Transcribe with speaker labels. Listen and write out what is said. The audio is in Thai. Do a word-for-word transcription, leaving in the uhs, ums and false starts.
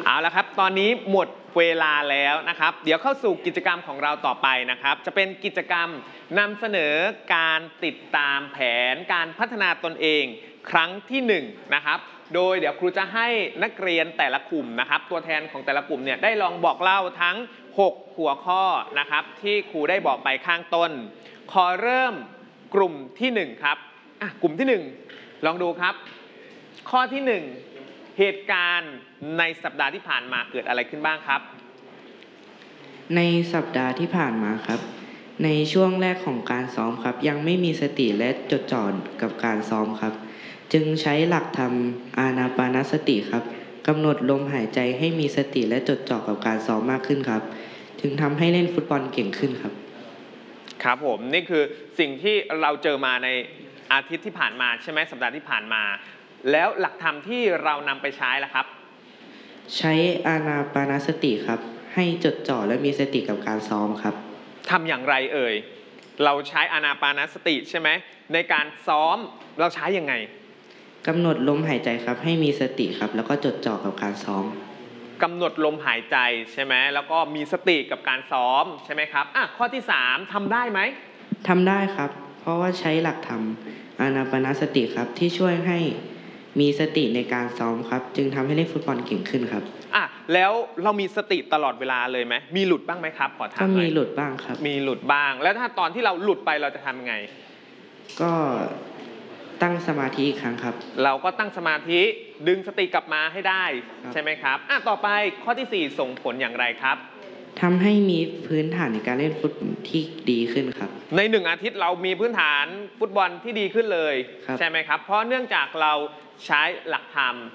Speaker 1: เอาละครับตอนนี้หมดเวลาแล้วนะครับเดี๋ยวเข้าสู่กิจกรรมของเราต่อไปนะครับจะเป็นกิจกรรมนำเสนอการติดตามแผนการพัฒนาตนเองครั้งที่หนึ่งนะครับโดยเดี๋ยวครูจะให้นักเรียนแต่ละกลุ่มนะครับตัวแทนของแต่ละกลุ่มเนี่ยได้ลองบอกเล่าทั้งหกหัวข้อนะครับที่ครูได้บอกไปข้างต้นขอเริ่มกลุ่มที่หนึ่งครับอ่ะกลุ่มที่หนึ่งลองดูครับข้อที่หนึ่งเหตุการณ์ในสัปดาห์ที่ผ่านมาเกิดอะไรขึ้นบ้างครับ
Speaker 2: ในสัปดาห์ที่ผ่านมาครับในช่วงแรกของการซ้อมครับยังไม่มีสติและจดจ่อกับการซ้อมครับจึงใช้หลักธรรมอานาปานสติครับกำหนดลมหายใจให้มีสติและจดจ่อกับการซ้อมมากขึ้นครับจึงทำให้เล่นฟุตบอลเก่งขึ้นครับ
Speaker 1: ครับผมนี่คือสิ่งที่เราเจอมาในอาทิตย์ที่ผ่านมาใช่ไหมสัปดาห์ที่ผ่านมาแล้วหลักธรรมที่เรานำไปใช้ล่ะครับ
Speaker 2: ใช้อานาปานสติครับให้จดจ่อและมีสติกับการซ้อมครับ
Speaker 1: ทำอย่างไรเอ่ยเราใช้อานาปานสติใช่ไหมในการซ้อมเราใช้ยังไง
Speaker 2: กำหนดลมหายใจครับให้มีสติครับแล้วก็จดจ่อกับการซ้อม
Speaker 1: กำหนดลมหายใจใช่ไหมแล้วก็มีสติกับการซ้อมใช่ไหมครับอ่ะข้อที่สามทำได้ไหม
Speaker 2: ทำได้ครับเพราะว่าใช้หลักธรรมอานาปานสติครับที่ช่วยให้มีสติในการซ้อมครับจึงทำให้เล่นฟุตบอลเก่งขึ้นครับ
Speaker 1: อ่ะแล้วเรามีสติตลอดเวลาเลยไหมมีหลุดบ้างไหมครับขอถามหน่อย
Speaker 2: ก็มีหลุดบ้างครับ
Speaker 1: มีหลุดบ้างแล้วถ้าตอนที่เราหลุดไปเราจะทำยังไง
Speaker 2: ก็ตั้งสมาธิอีกครั้งครับ
Speaker 1: เราก็ตั้งสมาธิดึงสติกลับมาให้ได้ใช่ไหมครับอ่ะต่อไปข้อที่สี่ส่งผลอย่างไรครับ
Speaker 2: ทำให้มีพื้นฐานในการเล่นฟุตบอลที่ดีขึ้นครับ
Speaker 1: ในหนึ่งอาทิตย์เรามีพื้นฐานฟุตบอลที่ดีขึ้นเลยใช่ไหมครับเพราะเนื่องจากเราใช้หลักธรรม